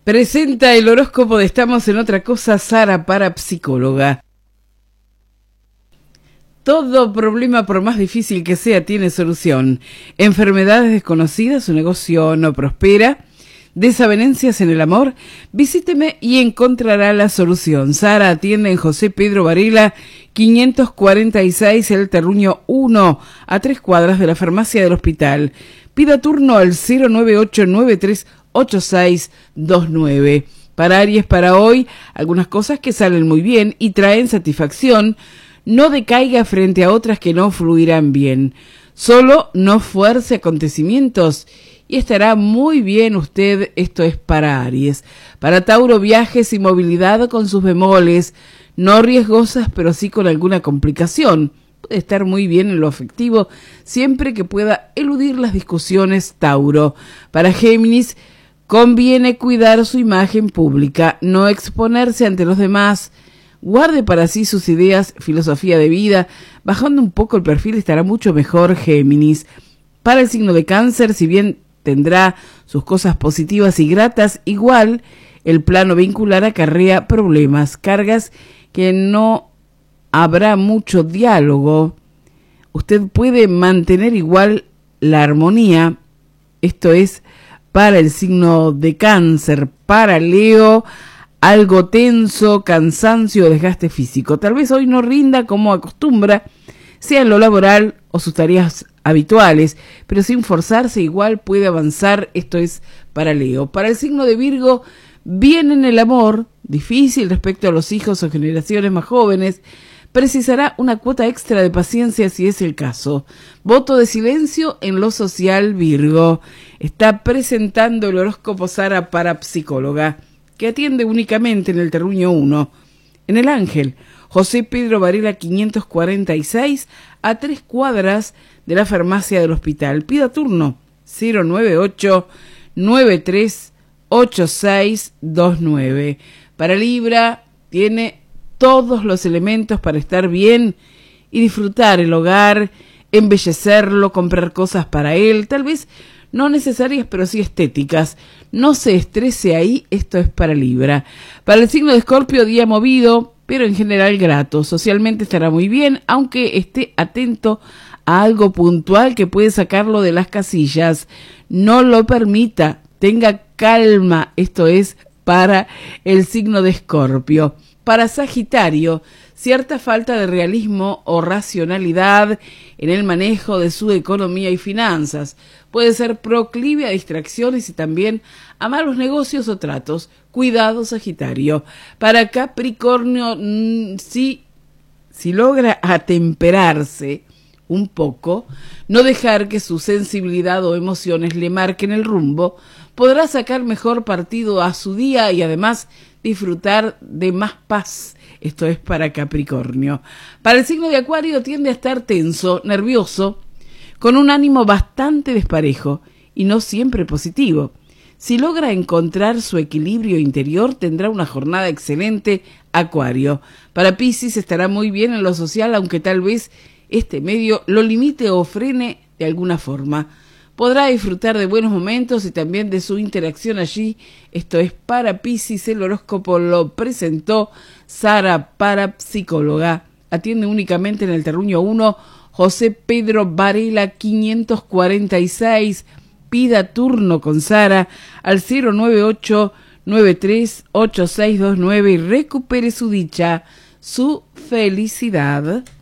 Presenta el horóscopo de Estamos en Otra Cosa, Sara, parapsicóloga. Todo problema, por más difícil que sea, tiene solución. Enfermedades desconocidas, su negocio no prospera. Desavenencias en el amor, visíteme y encontrará la solución. Sara atiende en José Pedro Varela, 546, El Terruño 1, a 3 cuadras de la farmacia del hospital. Pida turno al 098-938629. Para Aries, para hoy, algunas cosas que salen muy bien y traen satisfacción. No decaiga frente a otras que no fluirán bien. Solo no fuerce acontecimientos y estará muy bien usted. Esto es para Aries. Para Tauro, viajes y movilidad con sus bemoles, no riesgosas, pero sí con alguna complicación. Puede estar muy bien en lo afectivo, siempre que pueda eludir las discusiones, Tauro. Para Géminis, conviene cuidar su imagen pública, no exponerse ante los demás. Guarde para sí sus ideas, filosofía de vida. Bajando un poco el perfil estará mucho mejor, Géminis. Para el signo de Cáncer, si bien tendrá sus cosas positivas y gratas, igual el plano vincular acarrea problemas, cargas que no habrá mucho diálogo. Usted puede mantener igual la armonía. Esto es para el signo de Cáncer. Para Leo, algo tenso, cansancio, desgaste físico. Tal vez hoy no rinda como acostumbra, sea en lo laboral o sus tareas habituales, pero sin forzarse igual puede avanzar. Esto es para Leo. Para el signo de Virgo, bien en el amor, difícil respecto a los hijos o generaciones más jóvenes, precisará una cuota extra de paciencia si es el caso. Voto de silencio en lo social, Virgo. Está presentando el horóscopo Sara, parapsicóloga, que atiende únicamente en el Terruño 1. En el Ángel, José Pedro Varela 546, a 3 cuadras de la farmacia del hospital. Pida turno 098-938629. Para Libra, tiene todos los elementos para estar bien y disfrutar el hogar, embellecerlo, comprar cosas para él, tal vez no necesarias, pero sí estéticas. No se estrese ahí, esto es para Libra. Para el signo de Escorpio, día movido, pero en general grato. Socialmente estará muy bien, aunque esté atento a algo puntual que puede sacarlo de las casillas. No lo permita, tenga calma, esto es para el signo de Escorpio. Para Sagitario, cierta falta de realismo o racionalidad en el manejo de su economía y finanzas. Puede ser proclive a distracciones y también a malos negocios o tratos. Cuidado, Sagitario. Para Capricornio, si logra atemperarse un poco, no dejar que su sensibilidad o emociones le marquen el rumbo, podrá sacar mejor partido a su día y además disfrutar de más paz. Esto es para Capricornio. Para el signo de Acuario, tiende a estar tenso, nervioso, con un ánimo bastante desparejo y no siempre positivo. Si logra encontrar su equilibrio interior, tendrá una jornada excelente, Acuario. Para Piscis, estará muy bien en lo social, aunque tal vez este medio lo limite o frene de alguna forma. Podrá disfrutar de buenos momentos y también de su interacción allí. Esto es para Piscis. El horóscopo lo presentó Sara, parapsicóloga. Atiende únicamente en el Terruño 1, José Pedro Varela 546. Pida turno con Sara al 098-938629 y recupere su dicha, su felicidad.